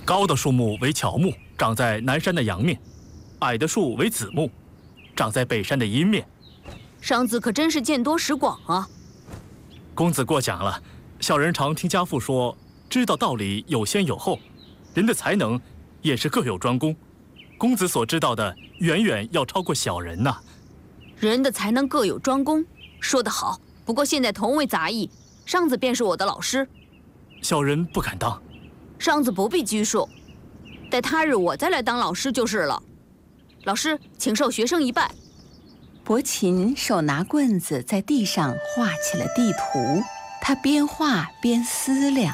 高的树木为乔木，长在南山的阳面；矮的树为子木，长在北山的阴面。 商子可真是见多识广啊！ 公子过奖了。小人常听家父说，知道道理有先有后，人的才能也是各有专攻。公子所知道的，远远要超过小人呐。 人的才能各有专攻，说得好。不过现在同为杂役，商子便是我的老师。 小人不敢当。 商子不必拘束，待他日我再来当老师就是了。老师，请受学生一拜。 伯禽手拿棍子在地上画起了地图，他边画边思量。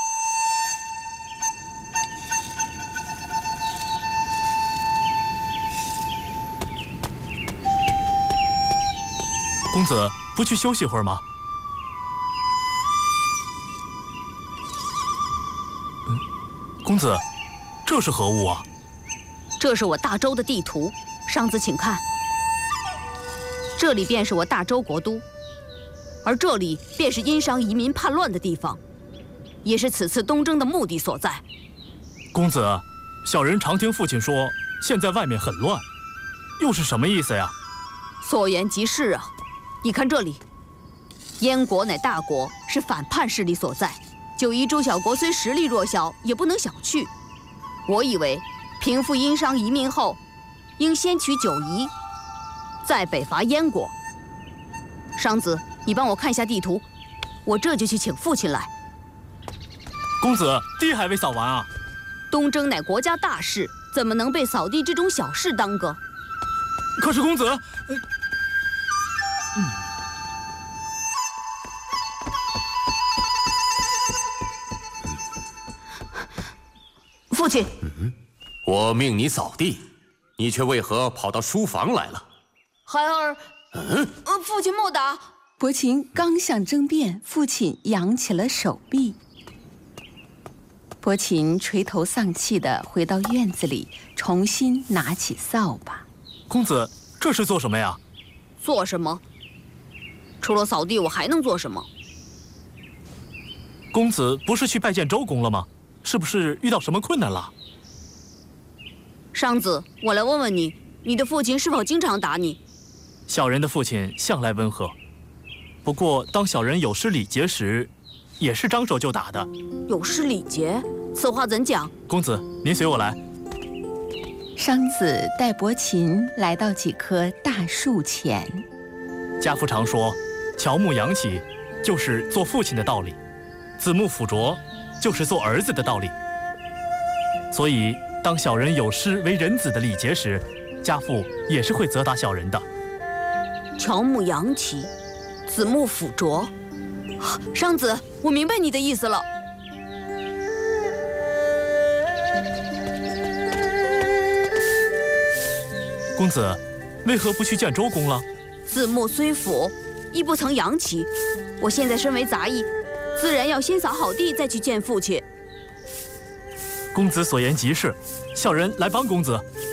公子不去休息会儿吗？公子，这是何物啊？ 这是我大周的地图，商子请看。这里便是我大周国都，而这里便是殷商移民叛乱的地方，也是此次东征的目的所在。 公子，小人常听父亲说，现在外面很乱，又是什么意思呀？ 所言极是啊！你看这里，燕国乃大国，是反叛势力所在。九夷诸小国虽实力弱小，也不能小觑。我以为平复殷商移民后，应先取九夷，再北伐燕国。商子，你帮我看一下地图，我这就去请父亲来。 公子，地还未扫完啊！ 东征乃国家大事，怎么能被扫地这种小事耽搁？ 可是公子， 父亲， 我命你扫地，你却为何跑到书房来了？ 孩儿，父亲莫打！ 伯禽刚想争辩，父亲扬起了手臂。伯禽垂头丧气地回到院子里，重新拿起扫把。 公子，这是做什么呀？ 做什么？除了扫地，我还能做什么？ 公子不是去拜见周公了吗？是不是遇到什么困难了？ 商子，我来问问你，你的父亲是否经常打你？ 小人的父亲向来温和，不过当小人有失礼节时，也是张手就打的。 有失礼节？此话怎讲？ 公子，您随我来。 商子带伯禽来到几棵大树前。 家父常说，乔木扬起就是做父亲的道理，子木辅佐就是做儿子的道理。所以当小人有失为人子的礼节时，家父也是会责打小人的。 乔木扬起，子木辅佐。商子，我明白你的意思了。 公子，为何不去见周公了？ 子木虽辅，亦不曾扬起。我现在身为杂役，自然要先扫好地，再去见父亲。 公子所言极是，小人来帮公子。